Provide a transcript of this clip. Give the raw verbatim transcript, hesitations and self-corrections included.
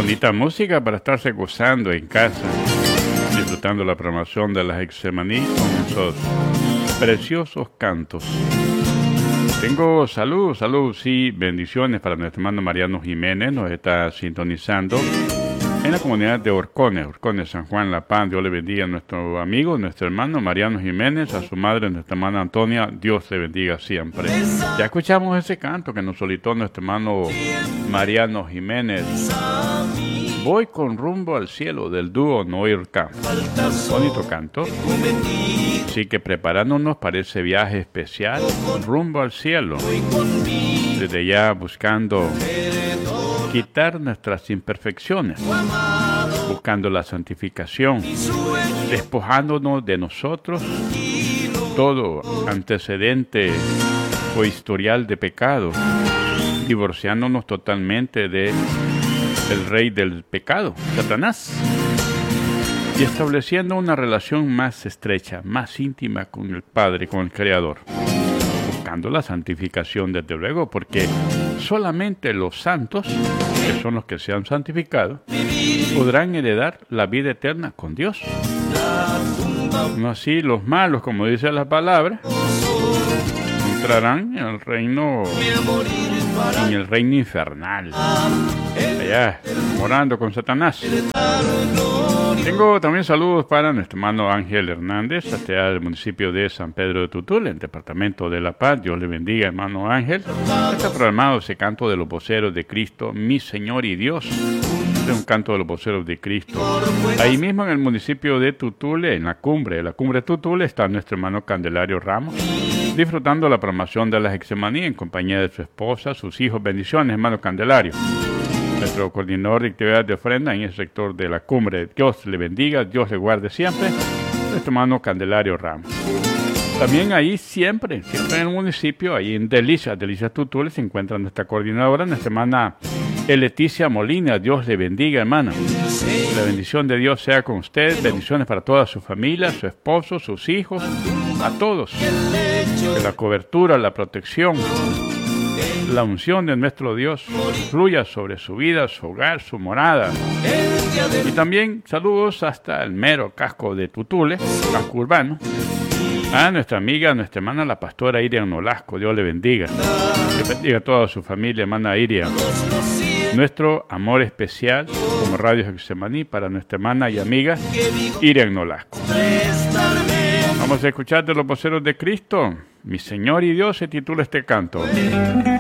Bonita música para estarse gozando en casa, disfrutando la programación de las Getsemaní con esos preciosos cantos. Tengo salud, salud, sí, bendiciones para nuestro hermano Mariano Jiménez, nos está sintonizando en la comunidad de Horcones, Horcones, San Juan, La Paz. Dios le bendiga a nuestro amigo, nuestro hermano Mariano Jiménez, a su madre, nuestra hermana Antonia. Dios le bendiga siempre. Ya escuchamos ese canto que nos solicitó nuestro hermano Mariano Jiménez. Voy con rumbo al cielo, del dúo Noir Camp. Bonito canto. Así que preparándonos para ese viaje especial rumbo al cielo. Desde ya buscando quitar nuestras imperfecciones, buscando la santificación, despojándonos de nosotros todo antecedente o historial de pecado, divorciándonos totalmente de el rey del pecado, Satanás, y estableciendo una relación más estrecha, más íntima con el Padre, con el Creador, buscando la santificación desde luego, porque solamente los santos, que son los que se han santificado, podrán heredar la vida eterna con Dios. No así los malos, como dice la palabra, entrarán en el reino, en el reino infernal, allá, morando con Satanás. Tengo también saludos para nuestro hermano Ángel Hernández, hasta el municipio de San Pedro de Tutula, en el departamento de La Paz. Dios le bendiga, hermano Ángel. Está programado ese canto de los voceros de Cristo, mi Señor y Dios. Este es un canto de los voceros de Cristo. Ahí mismo en el municipio de Tutule, en la cumbre, en la cumbre de Tutule, está nuestro hermano Candelario Ramos, disfrutando la programación de las Getsemaní en compañía de su esposa, sus hijos. Bendiciones, hermano Candelario. Nuestro coordinador de actividades de ofrenda en el sector de la cumbre. Dios le bendiga, Dios le guarde siempre. Nuestro hermano Candelario Ramos. También ahí siempre, siempre en el municipio, ahí en Delicias, Delicias Tutule, se encuentra nuestra coordinadora, nuestra hermana Leticia Molina. Dios le bendiga, hermana. La bendición de Dios sea con usted. Bendiciones para toda su familia, su esposo, sus hijos, a todos. Que la cobertura, la protección, la unción de nuestro Dios fluya sobre su vida, su hogar, su morada. Y también saludos hasta el mero casco de Tutule, casco urbano, a nuestra amiga, nuestra hermana, la pastora Iria Nolasco. Dios le bendiga. Que bendiga a toda su familia, hermana Iria. Nuestro amor especial como Radio Getsemaní para nuestra hermana y amiga Iria Nolasco. Vamos a escuchar de los voceros de Cristo. Mi Señor y Dios se titula este canto.